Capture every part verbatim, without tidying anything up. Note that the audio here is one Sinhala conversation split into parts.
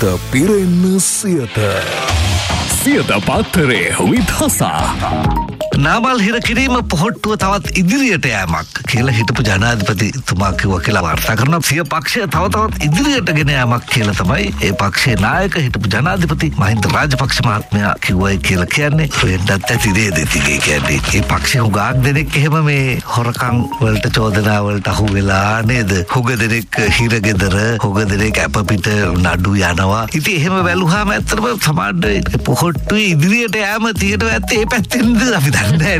සිත පිරෙන්න සියත. සියත පත්තරේ විදහසා. නාමල් හිර කිරීම පොහොට්ටුව තවත් ඉදිරියට යෑමක් කියලා හිටපු ජනාධිපතිතුමා කිව්වා කියලා වාර්තා කරනවා. සිය පක්ෂය තව තවත් ඉදිරියට ගෙන යාමක් කියලා තමයි ඒ පක්ෂයේ නායක හිටපු ජනාධිපති මහින්ද රාජපක්ෂ මහත්මයා කිව්වයි කියලා කියන්නේ. වෙන්නත් ඇති දේ දෙතිගේ කියන්නේ. ඒ පක්ෂේ හුඟක් දෙනෙක් එහෙම මේ හොරකම් වලට චෝදනා වලට අහු වෙලා නේද? හුඟ දෙනෙක් හිරගෙදර, හුඟ දෙනෙක් අප පිට නඩු යනවා. ඉතින් එහෙම බැලුවාම ඇත්තටම සමාජයේ පොහොට්ටුවේ ඉදිරියට යෑම තියෙනවා ඇත්තේ ඒ පැත්තෙන්ද අපි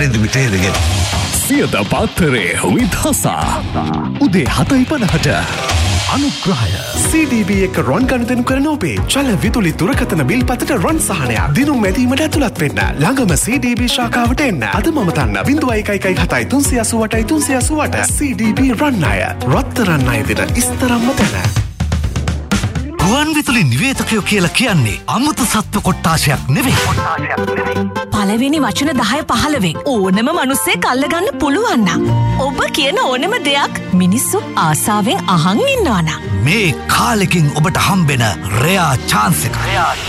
සියත පත්තරේ විදහසා උදේ හතයි පනහට අනුග්‍රහය සී ඩී බී එක රොන් ගනුදෙනු කරන ඔබේ චල විදුලි දුරකථන බිල් පතට රොන් සහනයක් දිනුම් මැදීමට ඇතුළත් වෙන්න ළඟම සී ඩී බී ශාඛාවට එන්න අද මම තන්න බිංදුව එකයි එකයි හතයි තුන්සිය අසූ අටයි තුන්සිය අසූ අට සී ඩී බී රන් අය රත්තරන් අය දෙන ඉස්තරම්ම තැන. ගුවන් විදුලි නිවේදකයෝ කියලා කියන්නේ අමුතු සත්ව කොට්ටාශයක් නෙවෙයි. පළවෙනි වචන දහය පහළවෙන් ඕනම මිනිස්සෙක් අල්ලගන්න පුළුවන් නම් ඔබ කියන ඕනම දෙයක් මිනිස්සු ආසාවෙන් අහන් ඉන්නවා නම් මේ කාලෙකින් ඔබට හම්බෙන රෙයා chance එක.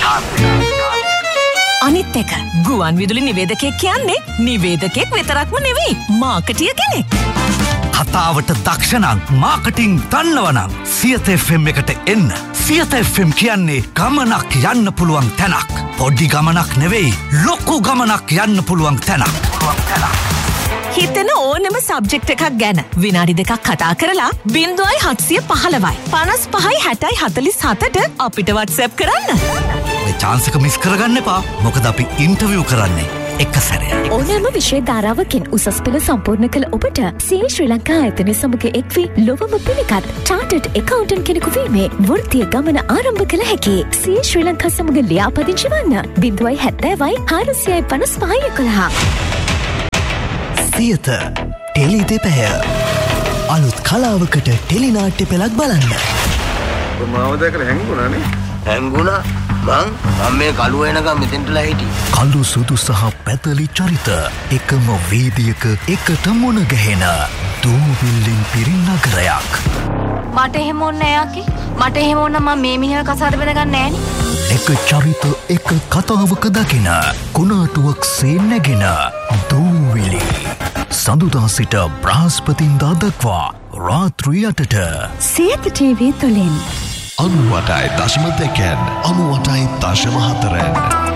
අනිත් එක ගුවන් විදුලි නිවේදකයෙක් කියන්නේ නිවේදකෙක් විතරක්ම නෙවෙයි මාකටිය කෙනෙක්. කතාවට දක්ෂණං මාකටිං දන්නවනම් සියත එෆ් එම් එකට එන්න. සියත එෆ් එම් කියන්නේ ගමනක් යන්න පුළුවන් තැනක්. පොඩි ගමනක් නෙවෙයි ලොකු ගමනක් යන්න පුළුවන් තැනක්. හිතන ඕනම සබ්ජෙක්ට් එකක් ගැන විනාඩි දෙකක් කතා කරලා බිංදුවයි හත්සිය පහළවයි පනස් පහයි හැටයි හතලිස් හතට අපිට WhatsApp කරන්න. මේ chance එක මිස් කරගන්න එපා. මොකද අපි ඉන්ටර්විව් කරන්නේ එක සැරයක්. ඕනෑම විෂය ධාරාවකින් උසස් පෙළ සම්පූර්ණ කළ ඔබට සී ශ්‍රී ලංකා ආයතනය සමග එක්වී ලොවම පිළිගත් චාටර්ඩ් එකවුන්ටන්ට් කෙනෙකු වීමේ වෘත්තීය ගමන ආරම්භ කළ හැකි. සී ශ්‍රී ලංකා සමග ලියාපදිංචි වන්න බිංදුවයි හැත්තෑවයි හාරසියයි පනස් පහයි එකොළහ. සියත ටෙලි දෙපැය අලුත් කලාවකට ටෙලිනාට්‍ය පෙළක් බලන්න. මාව දැකලා හැංගුණානේ. හැංගුණා මං මම මේ කළුව එනකම් මෙතෙන්ටලා හිටියේ. කළු සුදු සහ පැතලි චරිත එකම වේදියක එකට මුණ ගැහෙන දූවිල්ලෙන් පිරි නගරයක්. මට එහෙම ඕනේ නෑ යකි. මට එහෙම ඕන මම මේ මිනිහා කසාද බඳගන්නේ නෑනේ. එක චරිත එක කතාවක දකින කුණාටුවක් සේ නැගෙන දූවිලි. සඳුදා සිට බ්‍රහස්පතින්දා දක්වා රාත්‍රී අටට සියත ටීවී තුලින් අනු අටයි දශම දෙකෙන් අනු අටයි දශම හතරෙන්